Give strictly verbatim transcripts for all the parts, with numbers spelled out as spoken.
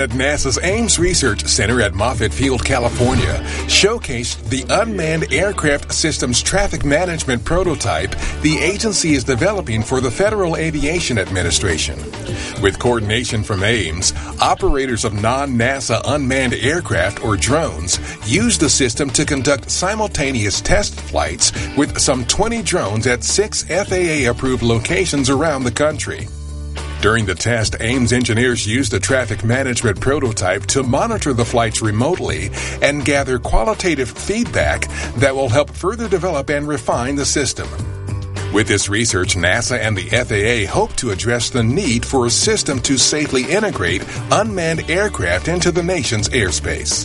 At NASA's Ames Research Center at Moffett Field, California, showcased the Unmanned Aircraft Systems Traffic Management prototype the agency is developing for the Federal Aviation Administration. With coordination from Ames, operators of non-NASA unmanned aircraft or drones use the system to conduct simultaneous test flights with some twenty drones at six F A A-approved locations around the country. During the test, Ames engineers used the traffic management prototype to monitor the flights remotely and gather qualitative feedback that will help further develop and refine the system. With this research, NASA and the F A A hope to address the need for a system to safely integrate unmanned aircraft into the nation's airspace.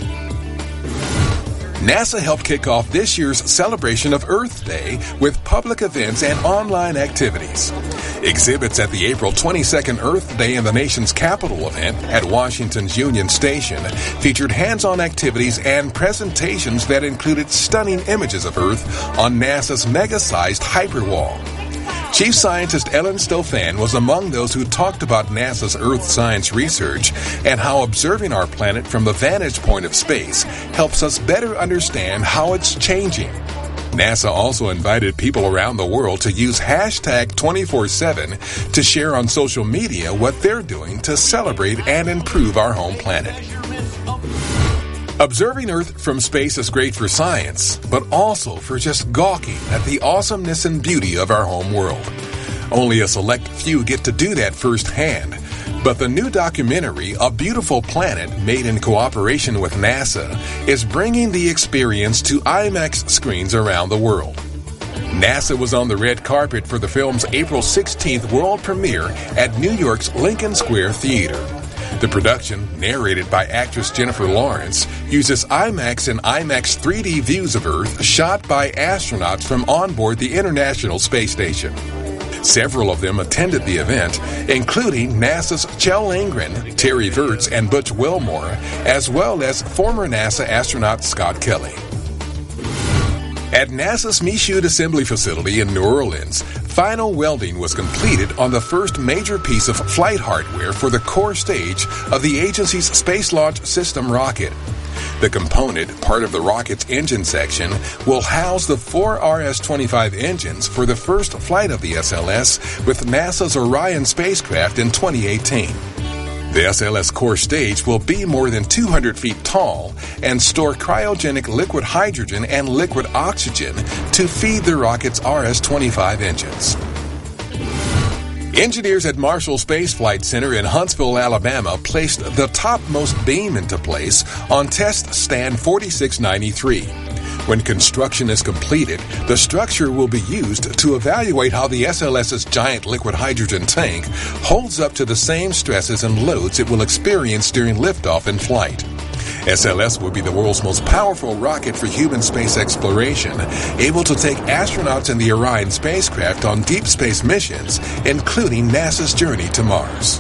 NASA helped kick off this year's celebration of Earth Day with public events and online activities. Exhibits at the April twenty-second Earth Day in the nation's capital event at Washington's Union Station featured hands-on activities and presentations that included stunning images of Earth on NASA's mega-sized Hyperwall. Chief Scientist Ellen Stofan was among those who talked about NASA's Earth science research and how observing our planet from the vantage point of space helps us better understand how it's changing. NASA also invited people around the world to use hashtag twenty-four seven to share on social media what they're doing to celebrate and improve our home planet. Observing Earth from space is great for science, but also for just gawking at the awesomeness and beauty of our home world. Only a select few get to do that firsthand, but the new documentary, A Beautiful Planet, made in cooperation with NASA, is bringing the experience to IMAX screens around the world. NASA was on the red carpet for the film's April sixteenth world premiere at New York's Lincoln Square Theater. The production, narrated by actress Jennifer Lawrence, uses IMAX and IMAX three D views of Earth shot by astronauts from onboard the International Space Station. Several of them attended the event, including NASA's Kjell Lindgren, Terry Virts, and Butch Wilmore, as well as former NASA astronaut Scott Kelly. At NASA's Michoud Assembly Facility in New Orleans, final welding was completed on the first major piece of flight hardware for the core stage of the agency's Space Launch System rocket. The component, part of the rocket's engine section, will house the four R S twenty-five engines for the first flight of the S L S with NASA's Orion spacecraft in twenty eighteen. The S L S core stage will be more than two hundred feet tall and store cryogenic liquid hydrogen and liquid oxygen to feed the rocket's R S twenty-five engines. Engineers at Marshall Space Flight Center in Huntsville, Alabama, placed the topmost beam into place on test stand forty-six ninety-three. When construction is completed, the structure will be used to evaluate how the SLS's giant liquid hydrogen tank holds up to the same stresses and loads it will experience during liftoff and flight. S L S will be the world's most powerful rocket for human space exploration, able to take astronauts in the Orion spacecraft on deep space missions, including NASA's journey to Mars.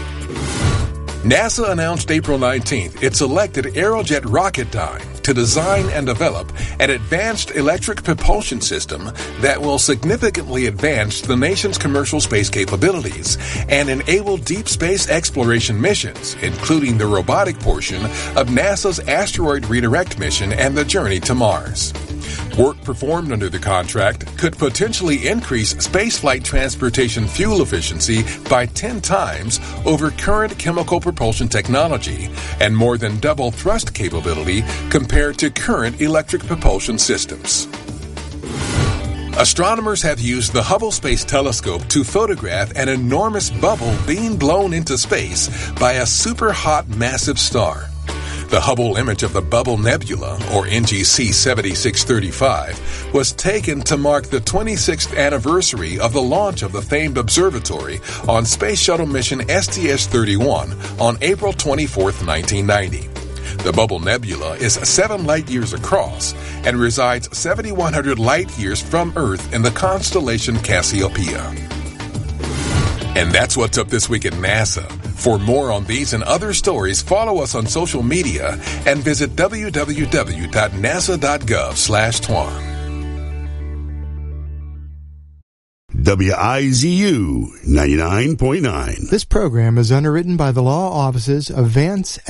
NASA announced April nineteenth it selected Aerojet Rocketdyne to design and develop an advanced electric propulsion system that will significantly advance the nation's commercial space capabilities and enable deep space exploration missions, including the robotic portion of NASA's Asteroid Redirect mission and the journey to Mars. Work performed under the contract could potentially increase spaceflight transportation fuel efficiency by ten times over current chemical propulsion technology and more than double thrust capability compared to current electric propulsion systems. Astronomers have used the Hubble Space Telescope to photograph an enormous bubble being blown into space by a super-hot massive star. The Hubble image of the Bubble Nebula, or N G C seventy-six thirty-five, was taken to mark the twenty-sixth anniversary of the launch of the famed observatory on Space Shuttle mission S T S thirty-one on April twenty-fourth, nineteen ninety. The Bubble Nebula is seven light-years across and resides seventy-one hundred light-years from Earth in the constellation Cassiopeia. And that's what's up this week at NASA. For more on these and other stories, follow us on social media and visit w w w dot nasa dot gov slash twan. W I Z U ninety-nine point nine. This program is underwritten by the law offices of Vance